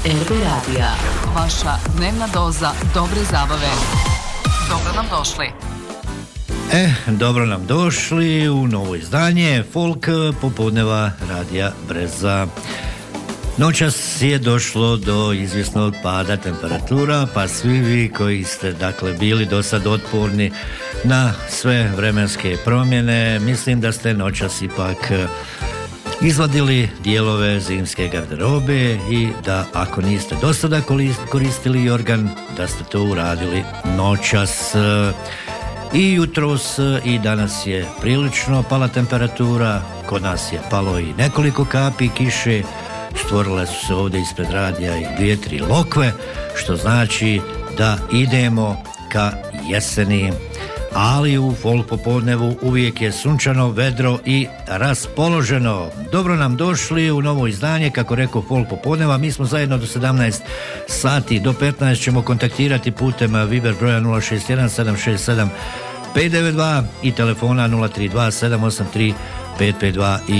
RB Radija. Vaša dnevna doza dobre zabave. Dobro nam došli. Dobro nam došli u novo izdanje Folk popodneva Radija Breza. Noćas je došlo do izvjesnog pada temperatura, pa svi vi koji ste bili do sad otporni na sve vremenske promjene, mislim da ste noćas ipak izvadili dijelove zimske garderobe i da ako niste do sada koristili jorgan, da ste to uradili noćas. I jutros i danas je prilično pala temperatura, kod nas je palo i nekoliko kapi kiše, stvorile su se ovdje ispred radija i 2-3 lokve, što znači da idemo ka jeseni. Ali u Folk popodnevu uvijek je sunčano, vedro i raspoloženo. Dobro nam došli u novo izdanje, kako rekao Folk popodneva. Mi smo zajedno do 17 sati, do 15 ćemo kontaktirati putem Viber broja 061 767 592 i telefona 032 783 552 i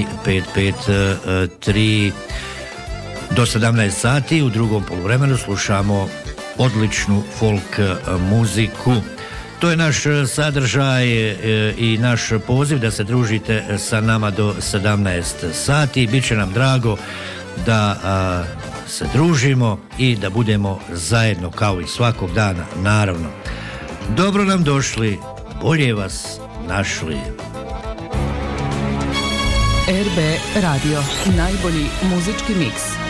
553. Do 17 sati u drugom poluvremenu slušamo odličnu folk muziku. To je naš sadržaj i naš poziv da se družite sa nama do 17 sati. Biće nam drago da se družimo i da budemo zajedno kao i svakog dana, naravno. Dobro nam došli, bolje vas našli. RB Radio, najbolji muzički miks.